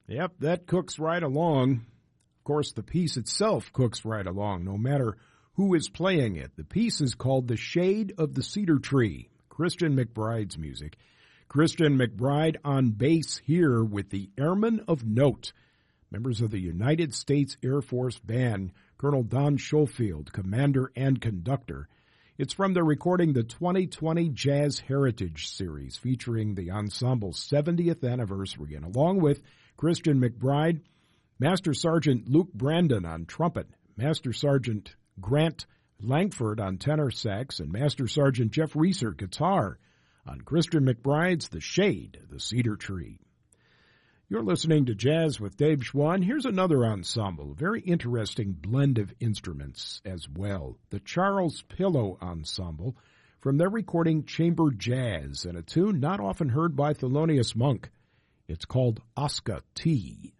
Yep, that cooks right along. Of course, the piece itself cooks right along, no matter who is playing it. The piece is called The Shade of the Cedar Tree, Christian McBride's music. Christian McBride on bass here with the Airmen of Note, members of the United States Air Force Band, Colonel Don Schofield, commander and conductor. It's from the recording The 2020 Jazz Heritage Series, featuring the ensemble's 70th anniversary, and along with Christian McBride, Master Sergeant Luke Brandon on trumpet, Master Sergeant Grant Langford on tenor sax, and Master Sergeant Jeff Reeser guitar on Christian McBride's The Shade of the Cedar Tree. You're listening to Jazz with Dave Schwann. Here's another ensemble, a very interesting blend of instruments as well. The Charles Pillow Ensemble, from their recording Chamber Jazz, and a tune not often heard by Thelonious Monk. It's called Oscar T.